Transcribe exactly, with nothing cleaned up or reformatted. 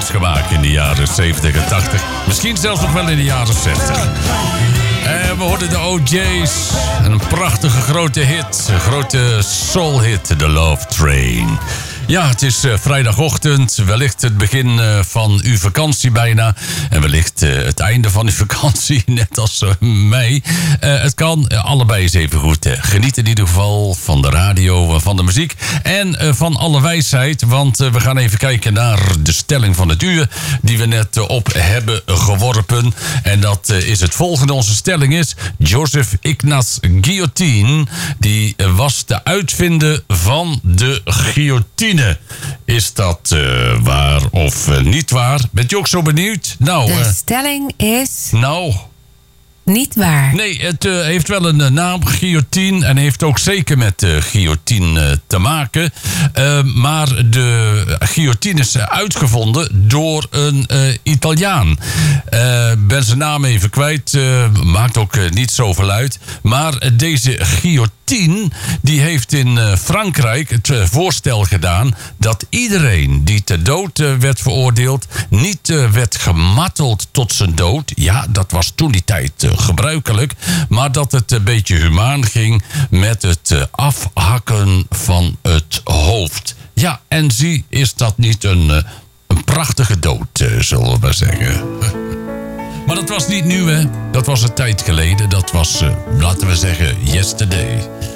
opnames gemaakt in de jaren zeventig en tachtig. Misschien zelfs nog wel in de jaren zestig. En we hoorden de O J's. En een prachtige grote hit. Een grote soul-hit. The Love Train. Ja, het is uh, vrijdagochtend. Wellicht het begin uh, van uw vakantie bijna. En wellicht uh, het einde van uw vakantie, net als uh, mij. Uh, het kan uh, allebei eens even goed. Uh, geniet in ieder geval van de radio, uh, van de muziek. En uh, van alle wijsheid. Want uh, we gaan even kijken naar de stelling van het uur. Die we net uh, op hebben geworpen. En dat uh, is het volgende. Onze stelling is: Joseph Ignaz Guillotine. Die uh, was de uitvinder van de guillotine. Is dat uh, waar of uh, niet waar? Bent u ook zo benieuwd? Nou, de uh, stelling is... Nou... Niet waar. Nee, het uh, heeft wel een uh, naam, guillotine. En heeft ook zeker met uh, guillotine uh, te maken. Uh, maar de guillotine is uh, uitgevonden door een uh, Italiaan. Uh, ben zijn naam even kwijt. Uh, maakt ook uh, niet zoveel uit. Maar uh, deze guillotine, die heeft in uh, Frankrijk het uh, voorstel gedaan dat iedereen die ter dood uh, werd veroordeeld niet uh, werd gemarteld tot zijn dood. Ja, dat was toen die tijd uh, gebruikelijk. Maar dat het een beetje humaan ging met het uh, afhakken van het hoofd. Ja, en zie, is dat niet een, uh, een prachtige dood, uh, zullen we maar zeggen. Maar dat was niet nieuw, hè? Dat was een tijd geleden. Dat was, uh, laten we zeggen, yesterday.